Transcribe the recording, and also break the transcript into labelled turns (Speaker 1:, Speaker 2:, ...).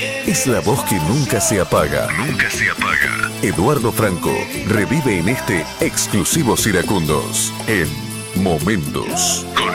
Speaker 1: Es la voz que nunca se apaga. Nunca se apaga. Eduardo Franco revive en este exclusivos Iracundos en Momentos.